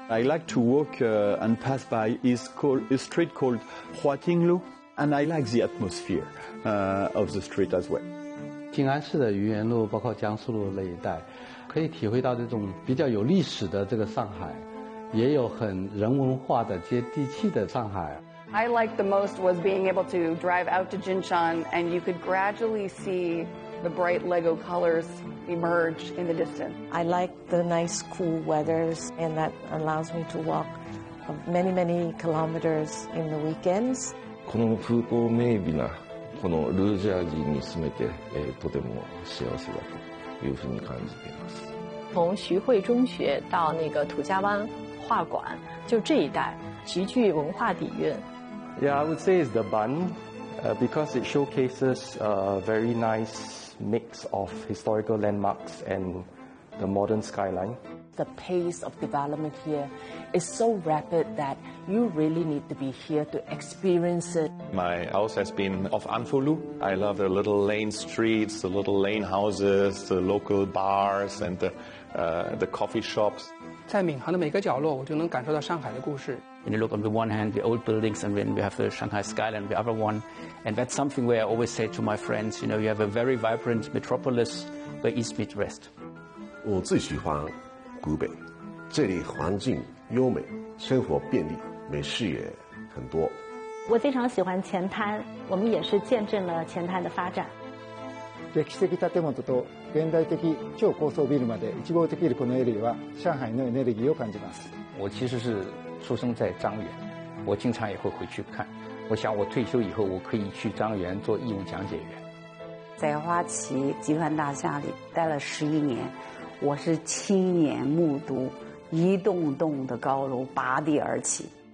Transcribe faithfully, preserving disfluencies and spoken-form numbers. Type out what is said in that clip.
I like to walk uh, and pass by is called, a street called Huatinglu, and I like the atmosphere uh, of the street as well. 静安市的愚园路，包括江苏路那一带，可以体会到这种比较有历史的这个上海，也有很人文化的、接地气的上海。 I liked the most was being able to drive out to Jinshan, and you could gradually see the bright Lego colors emerge in the distance. I like the nice cool weathers, and that allows me to walk many, many kilometers in the weekends. この風光明媚なこのルージャージに住めて、えー、とても幸せだというふうに感じています。 从徐汇中学到那个土家湾画馆，就这一带极具文化底蕴。 Yeah, I would say it's the Bund, uh, because it showcases a very nice mix of historical landmarks and the modern skyline. The pace of development here is so rapid that you really need to be here to experience it. My house has been of Anfolu. I love the little lane streets, the little lane houses, the local bars and the, uh, the coffee shops. 在闵行的每个角落，我就能感受到上海的故事。 When you look on the one hand, the old buildings, and then we have the Shanghai skyline, the other one, and that's something where I always say to my friends, you know, you have a very vibrant metropolis where East meets West. 我最喜欢古北，这里环境优美，生活便利，美食也很多。 我非常喜欢前滩，我们也是见证了前滩的发展。 歴史的建物と現代的超高層ビルまで一望できるこのエリアは上海のエネルギーを感じます。 我其实是出生在张园，我经常也会回去看。我想我退休以后，我可以去张园做义务讲解员。 在花旗集团大厦里待了十一年，我是亲眼目睹一栋栋的高楼拔地而起。